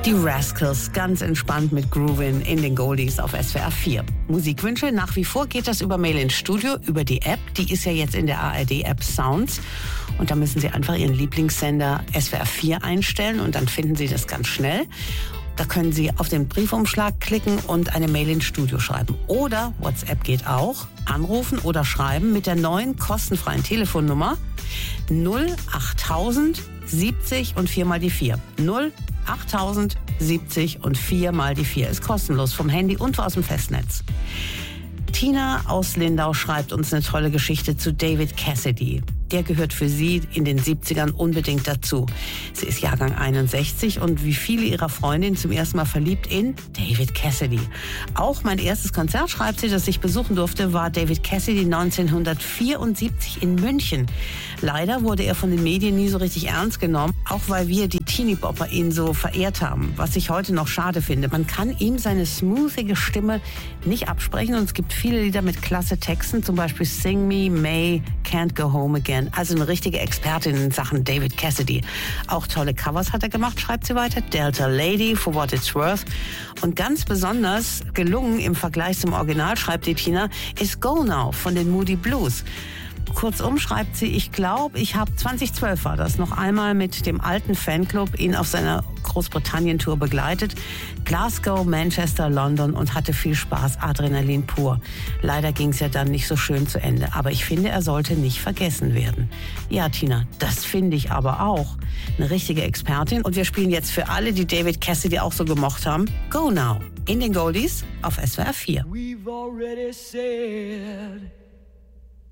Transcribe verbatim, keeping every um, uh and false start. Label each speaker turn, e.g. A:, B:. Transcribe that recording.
A: Die Rascals, ganz entspannt mit Groovin in den Goldies auf S W R vier. Musikwünsche, nach wie vor geht das über Mail ins Studio, über die App. Die ist ja jetzt in der A R D-App Sounds. Und da müssen Sie einfach Ihren Lieblingssender S W R vier einstellen und dann finden Sie das ganz schnell. Da können Sie auf den Briefumschlag klicken und eine Mail ins Studio schreiben. Oder, WhatsApp geht auch, anrufen oder schreiben mit der neuen kostenfreien Telefonnummer null achttausend siebzig und vier mal die vier. null achttausend siebzig und vier mal die vier ist kostenlos vom Handy und aus dem Festnetz. Tina aus Lindau schreibt uns eine tolle Geschichte zu David Cassidy. Der gehört für sie in den siebzigern unbedingt dazu. Sie ist Jahrgang einundsechzig und wie viele ihrer Freundinnen zum ersten Mal verliebt in David Cassidy. Auch mein erstes Konzert, schreibt sie, das ich besuchen durfte, war David Cassidy neunzehnhundertvierundsiebzig in München. Leider wurde er von den Medien nie so richtig ernst genommen, auch weil wir, die Teenie-Bopper, ihn so verehrt haben, was ich heute noch schade finde. Man kann ihm seine smoothige Stimme nicht absprechen und es gibt viele Lieder mit klasse Texten, zum Beispiel Sing Me, May, Can't Go Home Again. Also eine richtige Expertin in Sachen David Cassidy. Auch tolle Covers hat er gemacht, schreibt sie weiter. Delta Lady, For What It's Worth. Und ganz besonders gelungen im Vergleich zum Original, schreibt die Tina, ist Go Now von den Moody Blues. Kurzum schreibt sie, ich glaube, ich habe zweitausendzwölf war das, noch einmal mit dem alten Fanclub ihn auf seiner Großbritannien-Tour begleitet. Glasgow, Manchester, London und hatte viel Spaß, Adrenalin pur. Leider ging es ja dann nicht so schön zu Ende, aber ich finde, er sollte nicht vergessen werden. Ja, Tina, das finde ich aber auch. Eine richtige Expertin. Und wir spielen jetzt für alle, die David Cassidy auch so gemocht haben, Go Now in den Goldies auf S W R vier.
B: We've already said